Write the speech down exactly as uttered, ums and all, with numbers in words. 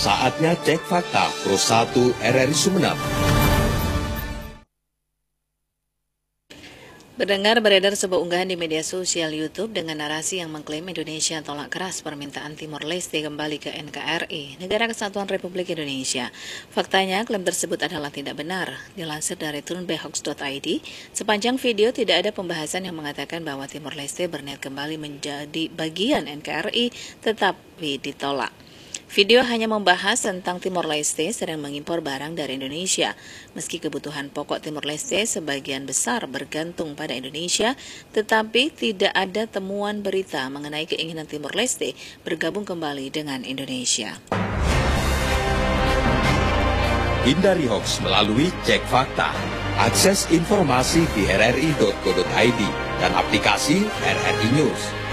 Saatnya cek fakta Pro satu R R I Sumeneb. Berdengar beredar sebuah unggahan di media sosial YouTube dengan narasi yang mengklaim Indonesia tolak keras permintaan Timor Leste kembali ke N K R I, Negara Kesatuan Republik Indonesia. Faktanya, klaim tersebut adalah tidak benar. Dilansir dari turnbehoax dot I D, sepanjang video tidak ada pembahasan yang mengatakan bahwa Timor Leste berniat kembali menjadi bagian N K R I, tetapi ditolak. Video hanya membahas tentang Timor Leste sedang mengimpor barang dari Indonesia. Meski kebutuhan pokok Timor Leste sebagian besar bergantung pada Indonesia, tetapi tidak ada temuan berita mengenai keinginan Timor Leste bergabung kembali dengan Indonesia. Hindari hoax melalui cek fakta. Akses informasi di r r i dot co dot i d dan aplikasi R R I News.